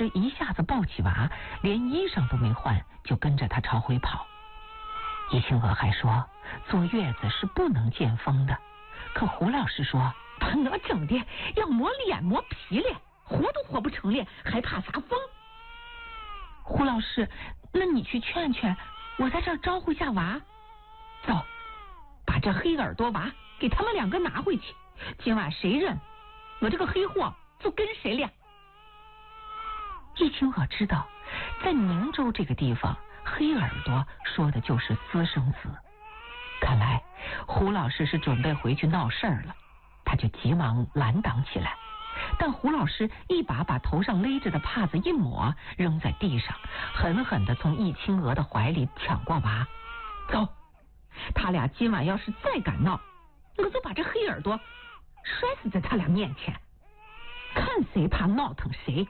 师一下子抱起娃，连衣裳都没换，就跟着他朝回跑。易清娥还说坐月子是不能见风的，可胡老师说把我整的要磨脸磨皮了，活都活不成了，还怕啥风？胡老师，那你去劝劝，我在这儿招呼下娃。走，把这黑耳朵娃给他们两个拿回去，今晚谁认我这个黑货就跟谁俩。易清娥知道在宁州这个地方，黑耳朵说的就是私生子，看来胡老师是准备回去闹事儿了，他就急忙拦挡起来。但胡老师一把把头上勒着的帕子一抹，扔在地上，狠狠地从易清娥的怀里抢过娃。走，他俩今晚要是再敢闹，我就把这黑耳朵摔死在他俩面前，看谁怕闹腾谁。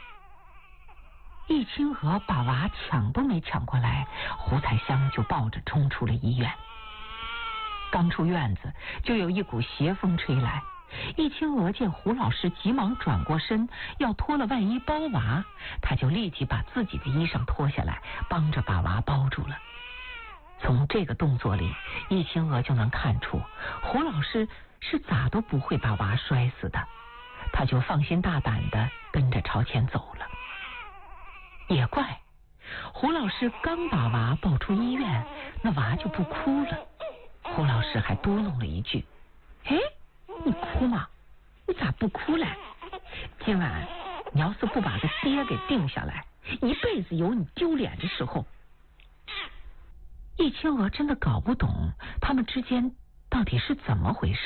易清娥把娃抢都没抢过来，胡彩香就抱着冲出了医院。刚出院子，就有一股邪风吹来。易清娥见胡老师急忙转过身要脱了外衣包娃，他就立即把自己的衣裳脱下来，帮着把娃包住了。从这个动作里，易清娥就能看出胡老师是咋都不会把娃摔死的，他就放心大胆的跟着朝前走了。也怪，胡老师刚把娃抱出医院，那娃就不哭了。胡老师还嘟哝了一句：哎，你哭吗？你咋不哭嘞？今晚你要是不把个爹给定下来，一辈子有你丢脸的时候。易清娥真的搞不懂他们之间到底是怎么回事。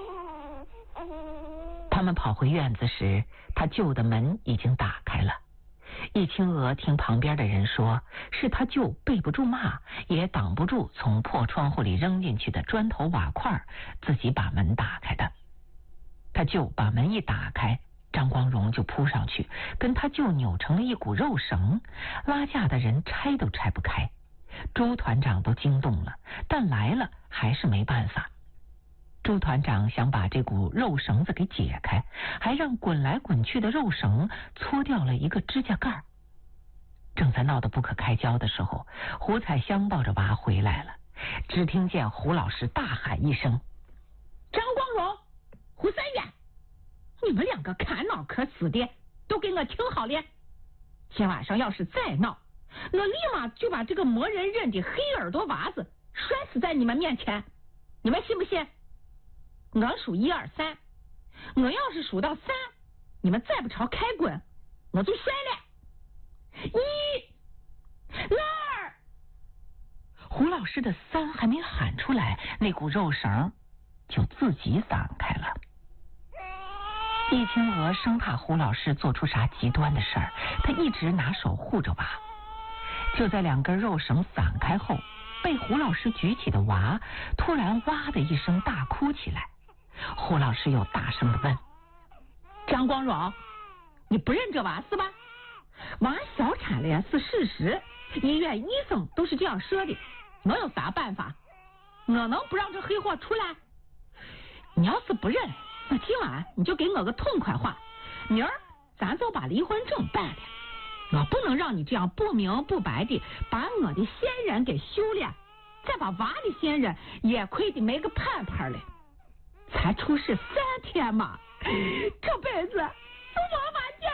他们跑回院子时，他舅的门已经打开了。易清娥听旁边的人说，是他舅背不住骂，也挡不住从破窗户里扔进去的砖头瓦块，自己把门打开的。他舅把门一打开，张光荣就扑上去，跟他舅扭成了一股肉绳，拉架的人拆都拆不开。朱团长都惊动了，但来了还是没办法。朱团长想把这股肉绳子给解开，还让滚来滚去的肉绳搓掉了一个指甲盖。正在闹得不可开交的时候，胡彩香抱着娃回来了，只听见胡老师大喊一声：张光荣、胡三元，你们两个看闹可死的，都给我听好了，今晚上要是再闹，我立马就把这个魔人认的黑耳朵娃子摔死在你们面前，你们信不信？我数1、2、3，我要是数到3，你们再不朝开滚，我就摔了。1、2，胡老师的3还没喊出来，那股肉绳就自己散开了。易清娥生怕胡老师做出啥极端的事儿，他一直拿手护着娃。就在2根肉绳散开后，被胡老师举起的娃突然哇的一声大哭起来。胡老师又大声的问：张光荣，你不认这娃是吧？娃小产了呀，是事实，医院医生都是这样说的，我有啥办法？我能不让这黑货出来？你要是不认，那今晚你就给我个痛快话，明儿咱就把离婚证办了。我不能让你这样不明不白的把我的先人给休了，再把娃的先人也亏得没个盼盼了。才出事3天嘛，这辈子都无法见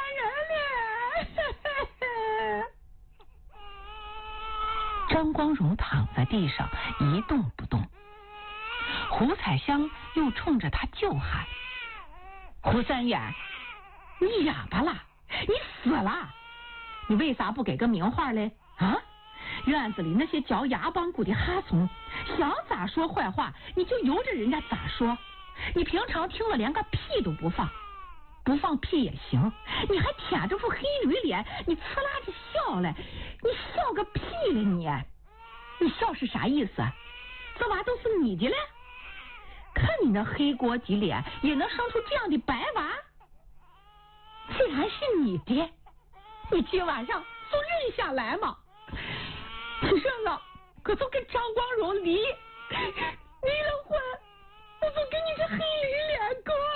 人了。张光荣躺在地上一动不动，胡彩香又冲着他舅喊：胡三元，你哑巴了，你死了，你为啥不给个名话嘞？啊，院子里那些嚼牙帮骨的哈怂，想咋说坏话你就由着人家咋说，你平常听了连个屁都不放，不放屁也行，你还舔着副黑驴脸，你呲啦着笑嘞，你笑个屁嘞你笑是啥意思？这娃都是你的嘞？看你那黑锅底脸也能生出这样的白娃，既然是你的，你今晚上就认下来嘛。你认了，可就跟张光荣离了婚，我就给你这黑驴脸过。